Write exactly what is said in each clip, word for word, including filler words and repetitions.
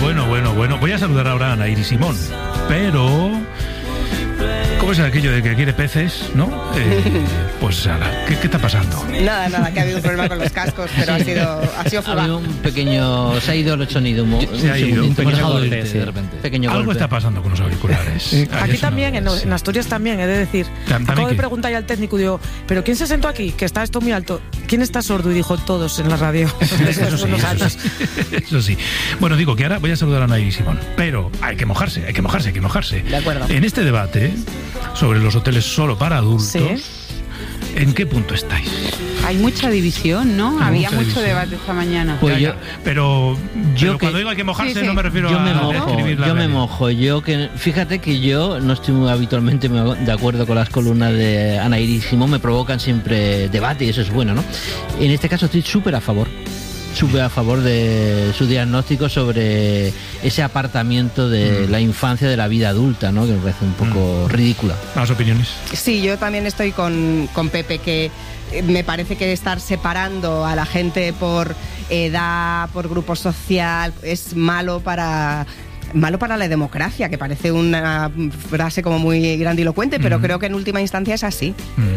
bueno, bueno, bueno. Voy a saludar ahora a Anairis Simón, pero... ¿Cómo es aquello de que quiere peces, no? Eh, pues, ala, ¿qué, ¿qué está pasando? Nada, nada, que ha habido un problema con los cascos, pero ha sido, ha sido fugaz. Ha habido un pequeño... Se ha ido el sonido. Un, se ha ido. Un pequeño golpe, sí, de repente. Pequeño Algo golpe. está pasando con los auriculares. Sí. Aquí Ay, también, no, en, sí. en Asturias también, he de decir. ¿También Acabo de qué? preguntar al técnico, digo, ¿pero quién se sentó aquí? Que está esto muy alto. ¿Quién está sordo? Y dijo, todos en la radio. Después Eso de sí, unos eso años. sí. Eso sí. Bueno, digo que ahora voy a saludar a Anairis Simón, pero hay que mojarse, hay que mojarse, hay que mojarse. De acuerdo. En este debate sobre los hoteles solo para adultos, Sí. ¿en qué punto estáis? Hay mucha división, ¿no? Mucha Había mucho división. debate esta mañana. Pues Ya, yo- ya, pero, yo pero que- cuando digo hay que mojarse Sí, sí. no me refiero Yo a me mojo, describir la yo me realidad. mojo. Yo que fíjate que yo no estoy muy habitualmente de acuerdo con las columnas de Anairis Simón, me provocan siempre debate y eso es bueno, ¿no? En este caso estoy súper a favor, súper a favor de su diagnóstico sobre ese apartamiento de Mm. la infancia de la vida adulta, ¿no? Que me parece un poco ridícula. Más opiniones. Sí, yo también estoy con, con Pepe, que eh, me parece que estar separando a la gente por edad, por grupo social, es malo para... malo para la democracia, que parece una frase como muy grandilocuente, pero Mm. creo que en última instancia es así.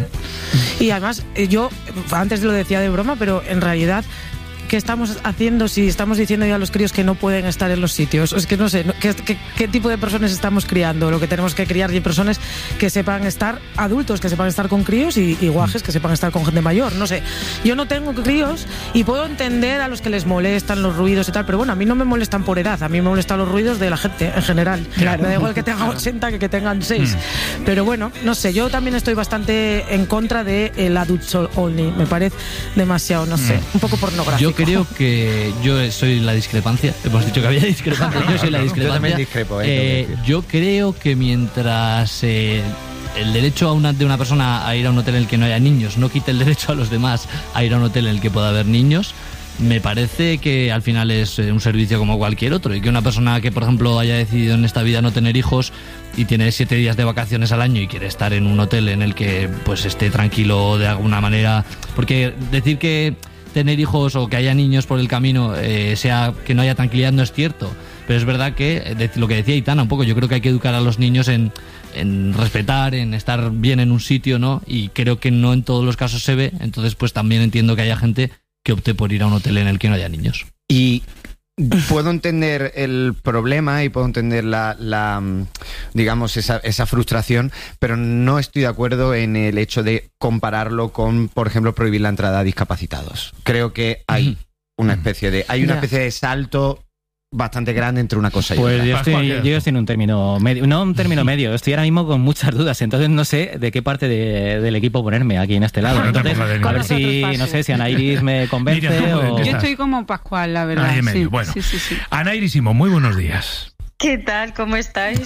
Mm. Y además, eh, yo antes lo decía de broma, pero en realidad, ¿qué estamos haciendo si estamos diciendo ya a los críos que no pueden estar en los sitios? Es que no sé, ¿qué, qué, qué tipo de personas estamos criando? Lo que tenemos que criar y personas que sepan estar adultos, que sepan estar con críos y, y guajes que sepan estar con gente mayor. No sé, yo no tengo críos y puedo entender a los que les molestan los ruidos y tal, pero bueno, a mí no me molestan por edad, a mí me molestan los ruidos de la gente en general. Claro. Me da igual que tengan ochenta que que tengan seis. Mm. Pero bueno, no sé, yo también estoy bastante en contra de el adult only. Me parece demasiado, no sé, un poco pornográfico. Yo creo que yo soy la discrepancia. Hemos dicho que había discrepancia. Yo soy la Yo discrepancia. también discrepo, eh, Eh, tengo que decir. yo creo que mientras eh, el derecho a una, de una persona a ir a un hotel en el que no haya niños no quite el derecho a los demás a ir a un hotel en el que pueda haber niños, me parece que al final es eh, un servicio como cualquier otro, y que una persona que, por ejemplo, haya decidido en esta vida no tener hijos y tiene siete días de vacaciones al año y quiere estar en un hotel en el que pues esté tranquilo de alguna manera, porque decir que tener hijos o que haya niños por el camino eh, sea que no haya tranquilidad no es cierto, pero es verdad que eh, de, lo que decía Aitana un poco, yo creo que hay que educar a los niños en, en respetar, en estar bien en un sitio, ¿no? Y creo que no en todos los casos se ve, entonces pues también entiendo que haya gente que opte por ir a un hotel en el que no haya niños. Y puedo entender el problema y puedo entender la, la digamos, esa, esa frustración, pero no estoy de acuerdo en el hecho de compararlo con, por ejemplo, prohibir la entrada a discapacitados. Creo que hay una especie de, hay una Ya. especie de salto bastante grande entre una cosa y Pues otra. yo estoy, Pascual, ¿qué? yo estoy en un término medio, no un término medio, estoy ahora mismo con muchas dudas, entonces no sé de qué parte de- del equipo ponerme aquí en este lado. Bueno, Entonces, tampoco la a tengo. ver Con si, nosotros no paso. sé, si Anairis me convence Miriam, ¿tú o... qué Yo estás? estoy como Pascual, la verdad. Ahí en medio. Sí, Bueno, sí, sí, sí. Anairis Simón, muy buenos días. ¿Qué tal? ¿Cómo estáis?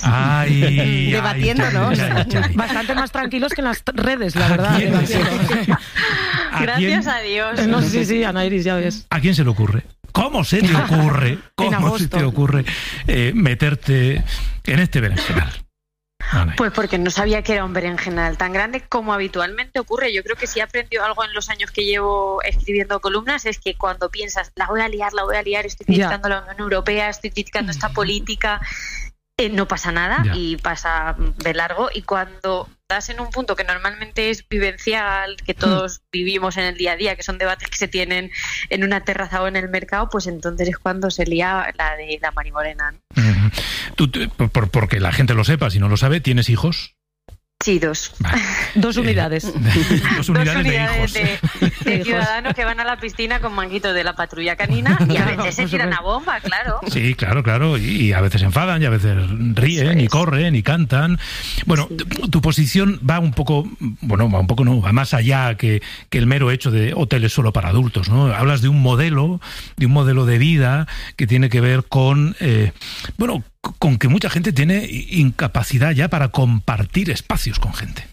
Ay, Debatiéndonos. ay, chay, chay. Bastante más tranquilos que en las t- redes, la ¿A verdad. quién? Demasiado. ¿A Gracias quién- a Dios. Eh, No, sí, sí, Anairis, ya ves. ¿A quién se le ocurre? ¿Cómo se te ocurre? ¿Cómo se agosto. te ocurre eh, meterte en este berenjenal? Anairis. Pues porque no sabía que era un berenjenal tan grande como habitualmente ocurre. Yo creo que si he aprendido algo en los años que llevo escribiendo columnas es que cuando piensas, la voy a liar, la voy a liar, estoy Ya. criticando la Unión Europea, estoy criticando esta política, eh, no pasa nada Ya. y pasa de largo. Y cuando das en un punto que normalmente es vivencial, que todos vivimos en el día a día, que son debates que se tienen en una terraza o en el mercado, pues entonces es cuando se lía la de la Marimorena, ¿no? Ujú. Tú, tú, por- por- porque la gente lo sepa, si no lo sabe, ¿tienes hijos? Sí, dos. Vale. Dos unidades. Dos unidades, Dos unidades de hijos. de, de Hijos. ciudadanos que van a la piscina con manguitos de la patrulla canina y a veces se tiran a bomba, claro. Sí, claro, claro. Y, y a veces se enfadan, y a veces ríen, Eso y es. corren, y cantan. Bueno, Sí. tu, tu posición va un poco, bueno, va un poco no, va más allá que, que el mero hecho de hoteles solo para adultos, ¿no? Hablas de un modelo, de un modelo de vida que tiene que ver con, eh, bueno, con que mucha gente tiene incapacidad ya para compartir espacios con gente.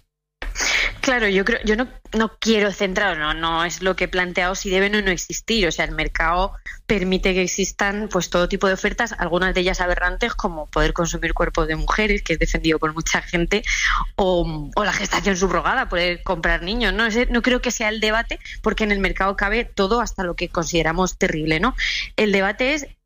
Claro, yo creo, yo no, no quiero centrar, no, no es lo que he planteado si deben o no existir. O sea, el mercado permite que existan pues todo tipo de ofertas, algunas de ellas aberrantes, como poder consumir cuerpos de mujeres, que es defendido por mucha gente, o, o la gestación subrogada, poder comprar niños. No, Ese, no creo que sea el debate, porque en el mercado cabe todo hasta lo que consideramos terrible, ¿no? El debate es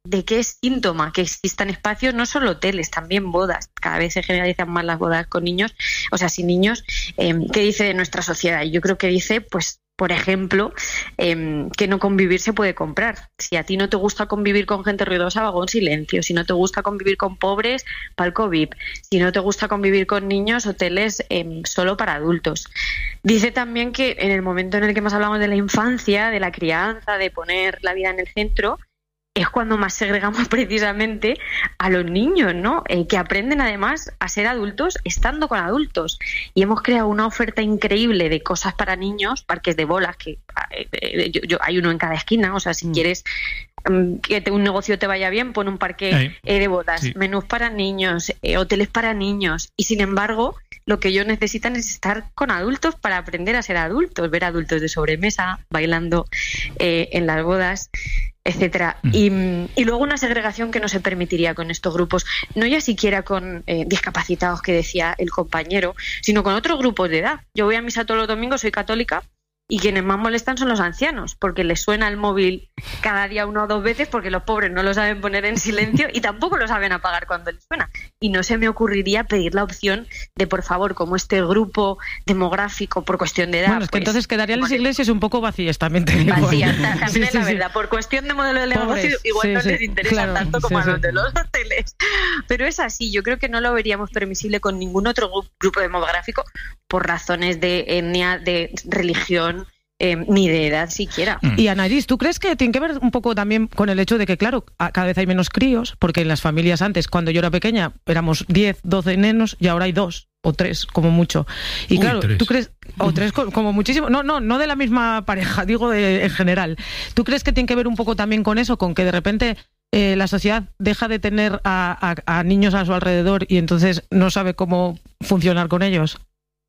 de qué es síntoma que existan espacios, no solo hoteles, también bodas. Cada vez se generalizan más las bodas con niños, o sea, sin niños. Eh, ¿Qué dice de nuestra sociedad? Yo creo que dice, pues, por ejemplo, eh, que no convivir se puede comprar. Si a ti no te gusta convivir con gente ruidosa, vagón silencio. Si no te gusta convivir con pobres, palco V I P. Si no te gusta convivir con niños, hoteles eh, solo para adultos. Dice también que en el momento en el que más hablamos de la infancia, de la crianza, de poner la vida en el centro, es cuando más segregamos precisamente a los niños, ¿no? Eh, que aprenden además a ser adultos estando con adultos. Y hemos creado una oferta increíble de cosas para niños, parques de bolas, que eh, eh, yo, yo, hay uno en cada esquina, o sea, si mm. quieres um, que te, un negocio te vaya bien, pon un parque eh, de bodas, sí. menús para niños, eh, hoteles para niños, y sin embargo, lo que ellos necesitan es estar con adultos para aprender a ser adultos, ver adultos de sobremesa, bailando eh, en las bodas, etcétera. Mm. Y, y luego una segregación que no se permitiría con estos grupos, no ya siquiera con eh, discapacitados, que decía el compañero, sino con otros grupos de edad. Yo voy a misa todos los domingos, soy católica, y quienes más molestan son los ancianos, porque les suena el móvil cada día una o dos veces, porque los pobres no lo saben poner en silencio y tampoco lo saben apagar cuando les suena. Y no se me ocurriría pedir la opción de, por favor, como este grupo demográfico por cuestión de edad... Bueno, es que pues, entonces quedarían las iglesias un poco vacías, también te digo. Vacías, también sí, es sí, la sí. verdad. Por cuestión de modelo de negocio, igual sí, no sí, les interesa claro, tanto como sí, a los sí. de los hoteles. Pero es así, yo creo que no lo veríamos permisible con ningún otro grupo demográfico por razones de etnia, de religión... Eh, ni de edad siquiera. Y Anaïs, ¿tú crees que tiene que ver un poco también con el hecho de que, claro, cada vez hay menos críos? Porque en las familias antes, cuando yo era pequeña, éramos diez, doce nenos y ahora hay dos o tres, como mucho. Y Uy, claro, tres. ¿tú crees? O tres, como muchísimo. No, no, no de la misma pareja, digo de, en general. ¿Tú crees que tiene que ver un poco también con eso? Con que de repente eh, la sociedad deja de tener a, a, a niños a su alrededor y entonces no sabe cómo funcionar con ellos.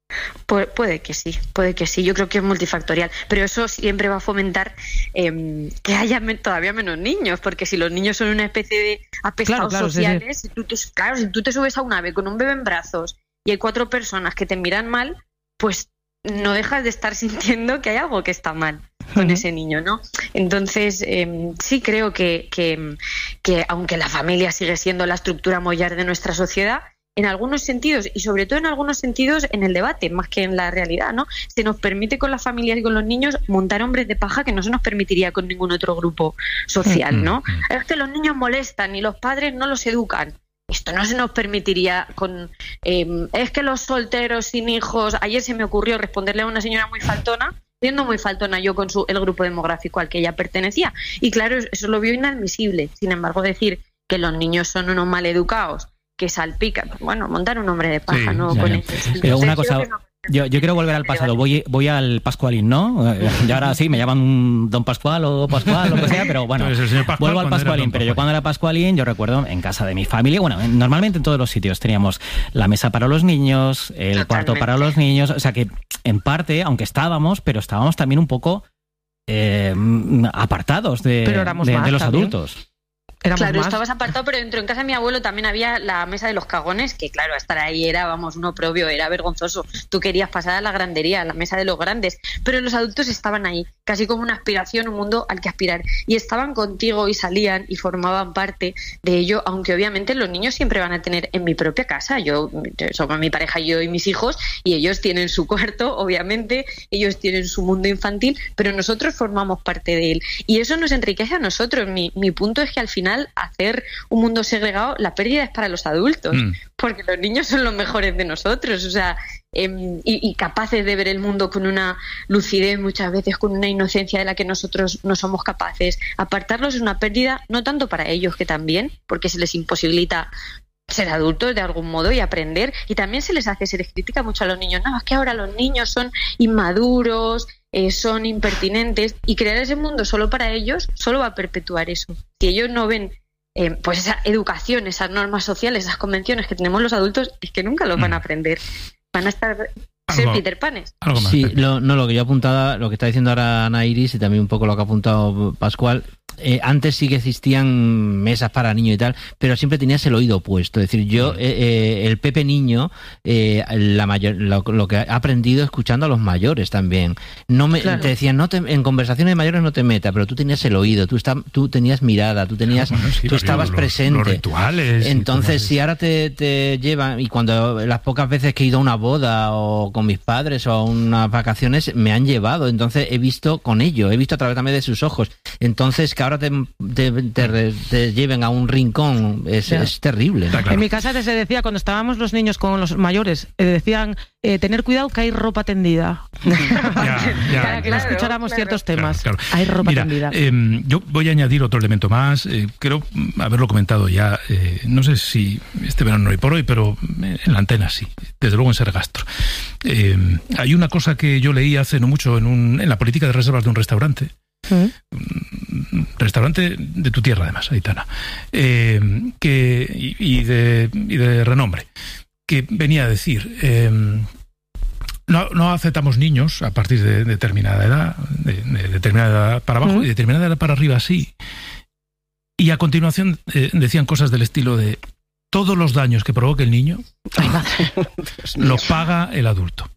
Pu- puede que sí, puede que sí. Yo creo que es multifactorial, pero eso siempre va a fomentar eh, que haya me- todavía menos niños, porque si los niños son una especie de apestados Claro, claro, sociales, sí, sí. Si tú te, claro, si tú te subes a un ave con un bebé en brazos y hay cuatro personas que te miran mal, pues no dejas de estar sintiendo que hay algo que está mal con uh-huh. ese niño, ¿no? Entonces, eh, sí creo que, que, que aunque la familia sigue siendo la estructura mollar de nuestra sociedad, en algunos sentidos, y sobre todo en algunos sentidos en el debate, más que en la realidad, ¿no? Se nos permite con las familias y con los niños montar hombres de paja que no se nos permitiría con ningún otro grupo social, ¿no? Es que los niños molestan y los padres no los educan. Esto no se nos permitiría con... Eh, es que los solteros sin hijos... Ayer se me ocurrió responderle a una señora muy faltona, siendo muy faltona yo con su, el grupo demográfico al que ella pertenecía. Y claro, eso lo vio inadmisible. Sin embargo, decir que los niños son unos maleducados, que salpican, bueno, montar un hombre de paja, sí, ¿no? Ya, Con ya. eso. Pero una cosa, no... yo, yo quiero volver al pasado, voy, voy al Pascualín, ¿no? Y ahora sí, me llaman Don Pascual o Pascual, lo que sea, pero bueno, Entonces, el señor Pascual, vuelvo al Pascualín, pero yo cuando era Pascualín, yo recuerdo en casa de mi familia, bueno, normalmente en todos los sitios teníamos la mesa para los niños, el Totalmente. cuarto para los niños, o sea que en parte, aunque estábamos, pero estábamos también un poco eh, apartados de, Pero éramos de, más de los también. adultos. Éramos Claro, más. estabas apartado, pero dentro en casa de mi abuelo también había la mesa de los cagones, que claro, estar ahí era, vamos, un oprobio, era vergonzoso. Tú querías pasar a la grandería, a la mesa de los grandes, pero los adultos estaban ahí, casi como una aspiración, un mundo al que aspirar. Y estaban contigo y salían y formaban parte de ello, aunque obviamente los niños siempre van a tener en mi propia casa. Yo, somos mi pareja, yo y mis hijos, y ellos tienen su cuarto, obviamente, ellos tienen su mundo infantil, pero nosotros formamos parte de él. Y eso nos enriquece a nosotros. Mi, mi punto es que al final hacer un mundo segregado, la pérdida es para los adultos, mm. porque los niños son los mejores de nosotros, o sea, eh, y, y capaces de ver el mundo con una lucidez, muchas veces con una inocencia de la que nosotros no somos capaces. Apartarlos es una pérdida, no tanto para ellos, que también, porque se les imposibilita ser adultos de algún modo y aprender, y también se les hace, se les critica mucho a los niños, no, es que ahora los niños son inmaduros, eh, son impertinentes, y crear ese mundo solo para ellos solo va a perpetuar eso. Si ellos no ven eh, pues esa educación, esas normas sociales, esas convenciones que tenemos los adultos, es que nunca los van a aprender, van a estar ser Algo- Peter Panes. Algo más. Sí, Pepe. lo, no, lo que yo apuntaba, lo que está diciendo ahora Ana Iris y también un poco lo que ha apuntado Pascual, Eh, antes sí que existían mesas para niños y tal, pero siempre tenías el oído puesto. Es decir, yo, eh, eh, el Pepe niño, eh, la mayor, lo, lo que he aprendido escuchando a los mayores también. No me, Claro. Te decían, no te, en conversaciones de mayores no te metas, pero tú tenías el oído, tú, está, tú tenías mirada, tú tenías, Bueno, sí, tú porque estabas los- presente. los rituales y Entonces, todo si ahora te, te llevan, y cuando las pocas veces que he ido a una boda o con mis padres o a unas vacaciones, me han llevado, entonces he visto con ello, he visto a través también de sus ojos. Entonces, que ahora te, te, te, te lleven a un rincón es, Ya. es terrible. Está claro. En mi casa se decía, cuando estábamos los niños con los mayores, eh, decían, eh, tener cuidado que hay ropa tendida. Ya, ya. Para que no Claro, escucháramos claro. ciertos temas. Claro, claro. Hay ropa Mira, tendida. eh, yo voy a añadir otro elemento más. Eh, creo mm, haberlo comentado ya. Eh, no sé si este verano hoy por hoy, pero eh, en la antena sí. Desde luego en Sergastro. Eh, hay una cosa que yo leí hace no mucho en, un, en la política de reservas de un restaurante. ¿Mm? Restaurante de tu tierra, además, Aitana. Eh, que, y, y, de, y de renombre. Que venía a decir. Eh, No, no aceptamos niños a partir de determinada edad, de, de determinada edad para abajo Mm. y de determinada edad para arriba, sí. Y a continuación eh, decían cosas del estilo de todos los daños que provoque el niño los paga el adulto.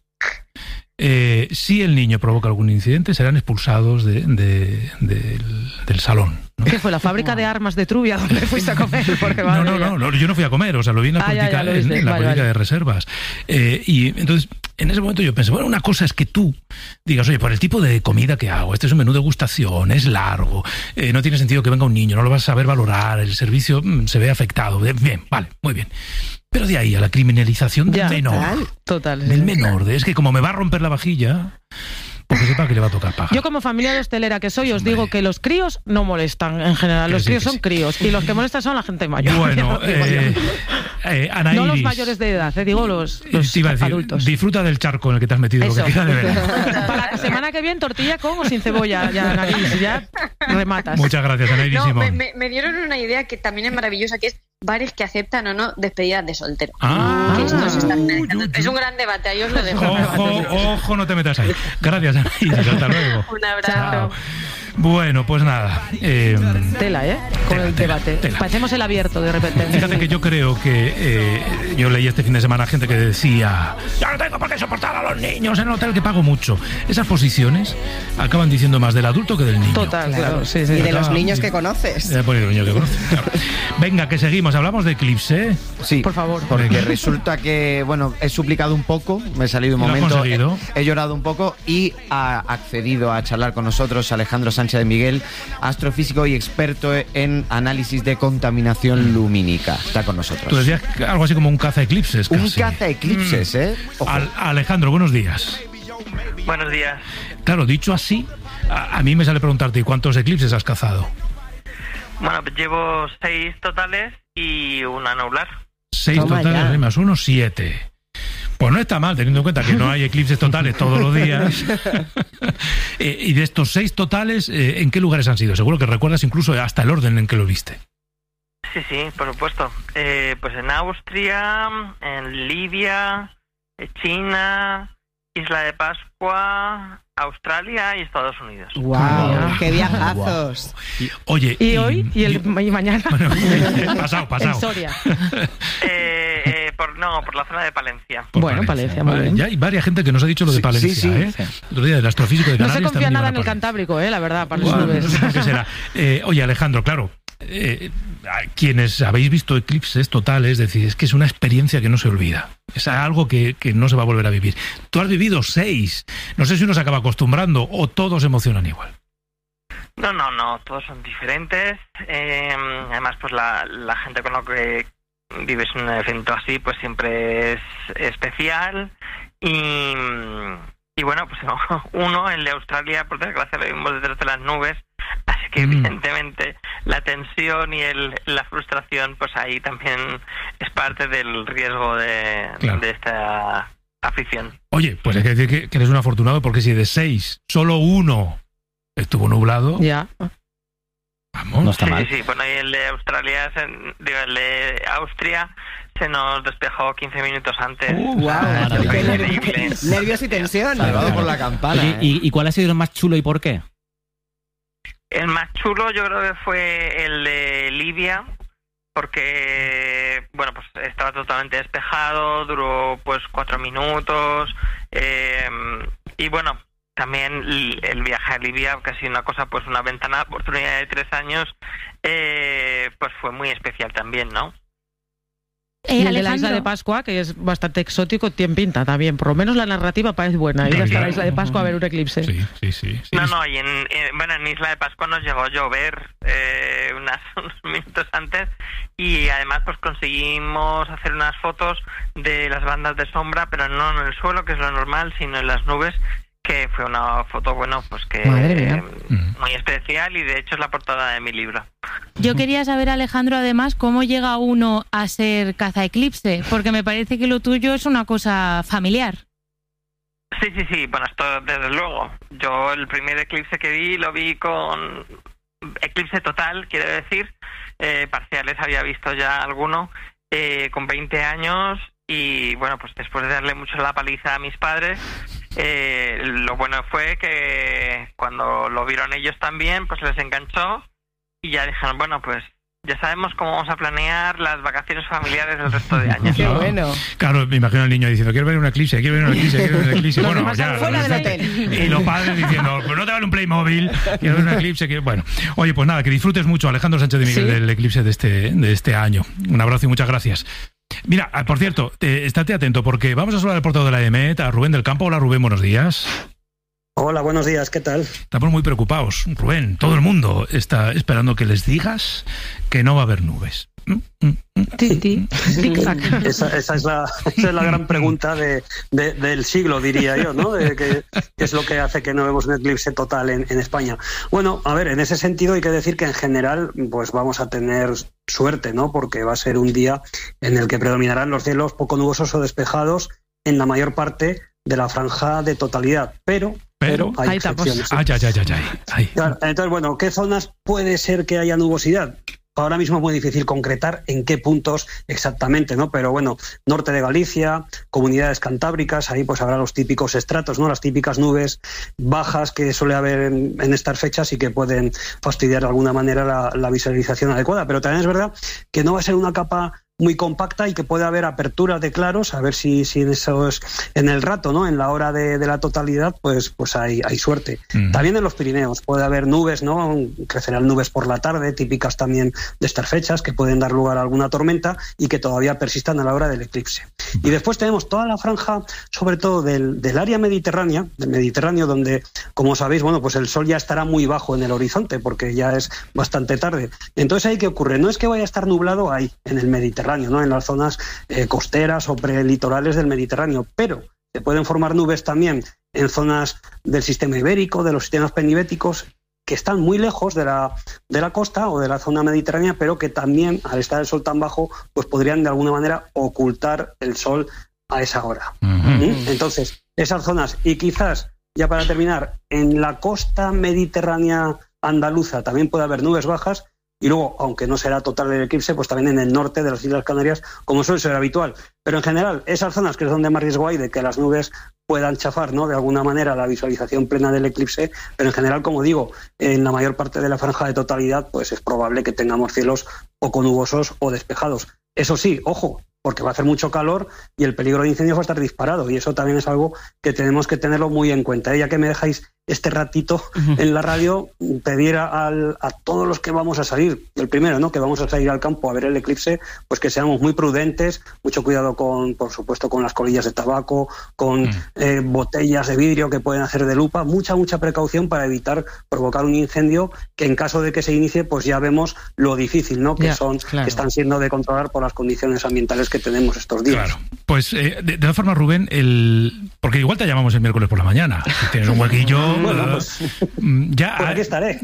Eh, si el niño provoca algún incidente, serán expulsados de, de- del, del salón. ¿no? ¿Qué fue la fábrica de armas de Trubia donde fuiste a comer? Porque, No, madre no, mía. no, no, yo no fui a comer, o sea, lo vi en la Ah, ya, política, ya, lo en- viste. en la Vale, política vale. de reservas. Eh, y entonces, en ese momento yo pensé, bueno, una cosa es que tú digas, oye, por el tipo de comida que hago, este es un menú de degustación, es largo, eh, no tiene sentido que venga un niño, no lo vas a saber valorar, el servicio mm, se ve afectado. Bien, bien, vale, muy bien. Pero de ahí a la criminalización del Ya, menor, Total. sí, del sí. menor, de, es que como me va a romper la vajilla, pues que sepa que le va a tocar pagar. Yo como familia de hostelera que soy, os Hombre. digo que los críos no molestan en general. Que Los sí, críos que son sí. críos y los que molestan son la gente mayor. Bueno, Ya lo digo eh, yo. eh, Ana No los Iris, mayores de edad, eh, digo los, los te iba a decir, adultos. disfruta del charco en el que te has metido, lo Eso. que queda de verano. Para la semana que viene, tortilla con o sin cebolla, ya nariz, ya rematas. Muchas gracias, Ana Iris No, me, Simón. me- me dieron una idea que también es maravillosa, que es bares que aceptan o no despedidas de soltero. Ah, Que esto se está uy, finalizando. uy, Es uy. un gran debate, ahí os lo dejo. Ojo, ojo, no te metas ahí. Gracias, Ana Iris, hasta luego. Un abrazo. Chao. Bueno, pues nada. eh, Tela, ¿eh? Con Tela, el tela, debate. tela. Parecemos el abierto de repente. Fíjate que yo creo que eh, yo leí este fin de semana gente que decía, ya no tengo por qué soportar a los niños en el hotel que pago mucho. Esas posiciones acaban diciendo más del adulto que del niño. Total, claro. Claro. Sí, sí. Y de los Acaba- niños que conoces. Eh, pues, de los niños que conoces, claro. Venga, que seguimos. Hablamos de Eclipse. Sí, Por favor. Porque Venga. resulta que, bueno, he suplicado un poco, me he salido un ¿Y lo has momento, conseguido? he, he llorado un poco y ha accedido a charlar con nosotros Alejandro Sánchez de Miguel, astrofísico y experto en análisis de contaminación lumínica. Está con nosotros. Tú decías que algo así como un caza eclipses. Un casi. caza eclipses, Mm. ¿eh? Ojo. Al- Alejandro, buenos días. Buenos días. Claro, dicho así, a, a mí me sale preguntarte, ¿y cuántos eclipses has cazado? Bueno, pues llevo seis totales y un anular. Seis Toma totales, ya. ¿eh? Más uno, siete. Pues no está mal, teniendo en cuenta que no hay eclipses totales todos los días. Eh, y de estos seis totales, eh, ¿en qué lugares han sido? Seguro que recuerdas incluso hasta el orden en que lo viste. Sí, sí, por supuesto. Eh, pues en Austria, en Libia, eh, China, Isla de Pascua, Australia y Estados Unidos. ¡Wow! Wow. ¡Qué viajazos! Oye, ¿Y hoy? ¿Y, el, y mañana? Bueno, pasado, En pasado. Soria. Eh, eh, por, no, por la zona de Palencia. Por Bueno, Palencia, muy Vale, bien. ya hay varias gente que nos ha dicho lo de Sí, Palencia, sí, sí. ¿eh? El otro día del astrofísico de No Canarias se confía también nada iban en a el Palencia. Cantábrico, ¿eh? La verdad, para los Bueno, nubes. no sé por qué será. Eh, oye, Alejandro, claro, eh, a quienes habéis visto eclipses totales, decís, es que es una experiencia que no se olvida. Es algo que, que no se va a volver a vivir. Tú has vivido seis. No sé si uno se acaba acostumbrando o todos se emocionan igual. No, no, no, todos son diferentes. Eh, además, pues la, la gente con la que vives un evento así, pues siempre es especial. Y, y bueno, pues no, uno, el de Australia, por desgracia, lo vimos desde las nubes. Así que, Mm. evidentemente, la tensión y el, la frustración, pues ahí también es parte del riesgo de, Claro. de esta afición. Oye, pues hay que decir que, que eres un afortunado porque si de seis solo uno estuvo nublado, Ya. vamos. No está Sí, mal. sí, sí. Bueno, y el de Australia, se- digo, el de Austria se nos despejó quince minutos antes. Uh, ¡Wow! maravilla. ¡Qué ner- Increíble. nervios y tensión! Salvado por la campana. Oye, ¿eh? ¿y, ¿Y cuál ha sido el más chulo y por qué? El más chulo yo creo que fue el de Libia, porque, bueno, pues estaba totalmente despejado, duró pues cuatro minutos, eh, y bueno, también el viaje a Libia, casi una cosa, pues una ventana de oportunidad de tres años, eh, pues fue muy especial también, ¿no? Eh, y el de la isla de Pascua, que es bastante exótico, tiene pinta también. Por lo menos la narrativa parece buena. Ir hasta la isla de Pascua a ver un eclipse. Sí, sí, sí. sí. No, no, y en, en, bueno, en Isla de Pascua nos llegó a llover eh, unas, unos minutos antes y además pues conseguimos hacer unas fotos de las bandas de sombra, pero no en el suelo, que es lo normal, sino en las nubes, que fue una foto, bueno, pues que eh, muy especial y de hecho es la portada de mi libro. Yo quería saber, Alejandro, además, cómo llega uno a ser cazaeclipse, porque me parece que lo tuyo es una cosa familiar. Sí, sí, sí, bueno, esto desde luego. Yo el primer eclipse que vi lo vi con eclipse total, quiero decir, eh, parciales había visto ya alguno, eh, con veinte años. Y bueno, pues después de darle mucho la paliza a mis padres, eh, lo bueno fue que cuando lo vieron ellos también, pues les enganchó y ya dijeron, bueno, pues ya sabemos cómo vamos a planear las vacaciones familiares del resto de años. ¡Qué bueno! Claro, me imagino al niño diciendo, quiero ver una eclipse, quiero ver una eclipse, quiero ver una eclipse. Bueno, ya. Fuera del hotel. Y los padres diciendo, pues no te vale un Playmobil, quiero ver una eclipse. Quiero... Bueno, oye, pues nada, que disfrutes mucho, Alejandro Sánchez de Miguel, ¿sí?, del eclipse de este, de este año. Un abrazo y muchas gracias. Mira, por cierto, eh, estate atento porque vamos a hablar del portavoz de la E M E T, a Rubén del Campo. Hola, Rubén, buenos días. Hola, buenos días, ¿qué tal? Estamos muy preocupados, Rubén. Todo el mundo está esperando que les digas que no va a haber nubes. Esa, esa, es la, esa es la gran pregunta de, de, del siglo, diría yo, ¿no? De que, que es lo que hace que no vemos un eclipse total en, en España. Bueno, a ver, en ese sentido hay que decir que en general pues vamos a tener suerte, ¿no? Porque va a ser un día en el que predominarán los cielos poco nubosos o despejados en la mayor parte de la franja de totalidad, pero, pero, pero hay excepciones. Ay, ay, ay, ay, ay. Claro, entonces, bueno, ¿qué zonas puede ser que haya nubosidad? Ahora mismo es muy difícil concretar en qué puntos exactamente, ¿no? Pero bueno, norte de Galicia, comunidades cantábricas, ahí pues habrá los típicos estratos, ¿no? Las típicas nubes bajas que suele haber en, en estas fechas y que pueden fastidiar de alguna manera la, la visualización adecuada. Pero también es verdad que no va a ser una capa muy compacta y que puede haber aperturas de claros, a ver si, si en eso es, en el rato, ¿no? En la hora de, de la totalidad, pues, pues hay, hay suerte. Mm. También en los Pirineos puede haber nubes, ¿no? Crecerán nubes por la tarde, típicas también de estas fechas, que pueden dar lugar a alguna tormenta y que todavía persistan a la hora del eclipse. Y después tenemos toda la franja, sobre todo del, del área mediterránea, del Mediterráneo, donde, como sabéis, bueno, pues el sol ya estará muy bajo en el horizonte, porque ya es bastante tarde. Entonces, ¿ahí qué ocurre? No es que vaya a estar nublado ahí, en el Mediterráneo, ¿no? En las zonas eh, costeras o prelitorales del Mediterráneo, pero se pueden formar nubes también en zonas del sistema ibérico, de los sistemas penibéticos, que están muy lejos de la, de la costa o de la zona mediterránea, pero que también, al estar el sol tan bajo, pues podrían de alguna manera ocultar el sol a esa hora. Uh-huh. Entonces, esas zonas, y quizás, ya para terminar, en la costa mediterránea andaluza también puede haber nubes bajas. Y luego, aunque no será total el eclipse, pues también en el norte de las Islas Canarias, como suele ser habitual. Pero en general, esas zonas que es donde más riesgo hay de que las nubes puedan chafar, ¿no?, de alguna manera la visualización plena del eclipse, pero en general, como digo, en la mayor parte de la franja de totalidad, pues es probable que tengamos cielos poco nubosos o despejados. Eso sí, ojo, porque va a hacer mucho calor y el peligro de incendios va a estar disparado, y eso también es algo que tenemos que tenerlo muy en cuenta. Ya que me dejáis este ratito en la radio, pedir al, a todos los que vamos a salir, el primero, ¿no?, que vamos a salir al campo a ver el eclipse, pues que seamos muy prudentes, mucho cuidado con, por supuesto, con las colillas de tabaco, con mm. eh, botellas de vidrio que pueden hacer de lupa, mucha, mucha precaución para evitar provocar un incendio que en caso de que se inicie, pues ya vemos lo difícil, ¿no?, que yeah, son, claro. que están siendo de controlar por las condiciones ambientales que tenemos estos días. Claro, pues eh, de, de todas formas, Rubén, el... porque igual te llamamos el miércoles por la mañana, si tienes un huequillo. Bueno, pues, ya, pues aquí estaré.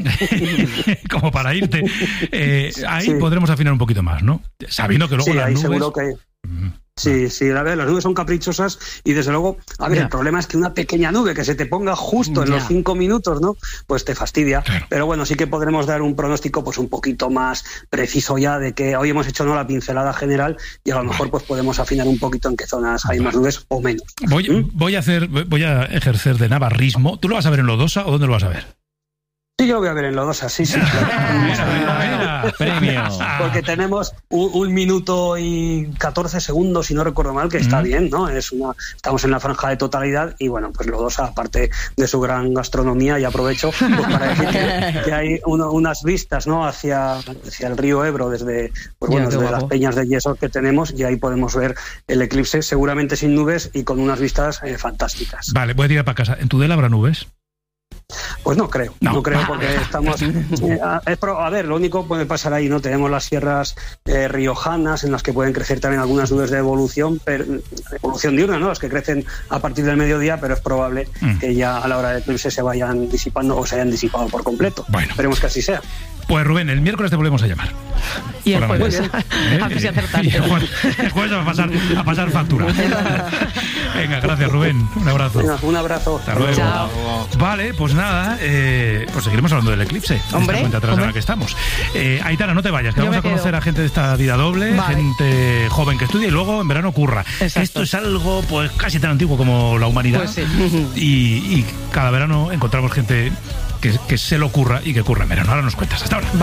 Como para irte. Eh, ahí sí. podremos afinar un poquito más, ¿no? Sabiendo que luego sí, las ahí nubes... seguro que... Sí, sí, a ver, las nubes son caprichosas y desde luego, a ver, ya. el problema es que una pequeña nube que se te ponga justo en ya. los cinco minutos, ¿no?, pues te fastidia. Claro. Pero bueno, sí que podremos dar un pronóstico pues un poquito más preciso ya de que hoy hemos hecho no la pincelada general y a lo mejor pues podemos afinar un poquito en qué zonas hay más nubes o menos. Voy, ¿Mm? voy a hacer, voy a ejercer de navarrismo. ¿Tú lo vas a ver en Lodosa o dónde lo vas a ver? Sí, yo lo voy a ver en Lodosa, sí, sí. Claro. Premio. Porque tenemos un, un minuto y catorce segundos, si no recuerdo mal, que está Mm. bien, ¿no? Es una, estamos en la franja de totalidad y bueno, pues Lodosa, aparte de su gran gastronomía, y aprovecho pues, para decir que, que hay uno, unas vistas, ¿no? Hacia, hacia el río Ebro, desde, pues, bueno, Ya, qué desde guapo. las peñas de yeso que tenemos, y ahí podemos ver el eclipse, seguramente sin nubes y con unas vistas eh, fantásticas. Vale, voy a tirar para casa. ¿En Tudela habrá nubes? Pues no creo, No. no, creo porque estamos... eh, a, es pro- a ver, lo único puede pasar ahí, ¿no? Tenemos las sierras eh, riojanas en las que pueden crecer también algunas nubes de evolución, pero, evolución diurna, ¿no? Las que crecen a partir del mediodía, pero es probable Mm. que ya a la hora de eclipse se vayan disipando o se hayan disipado por completo. Bueno. Esperemos que así sea. Pues Rubén, el miércoles te volvemos a llamar. Y el Por la jueves. mañana. A ver si acertaste. Y el jueves, el jueves a pasar, a pasar factura. Venga, gracias Rubén. Un abrazo. Venga, un abrazo. Hasta luego. Chao. Vale, pues nada, eh, pues seguiremos hablando del eclipse. Hombre, Esta cuenta atrás hombre. en la que estamos. Eh, Aitana, no te vayas, que Yo vamos me a conocer quedo. a gente de esta vida doble, Vale. gente joven que estudia y luego en verano curra. Exacto. Esto es algo pues casi tan antiguo como la humanidad. Pues sí. y, y cada verano encontramos gente que, que se lo curra y que curra en verano. Ahora nos cuentas. Hasta ahora.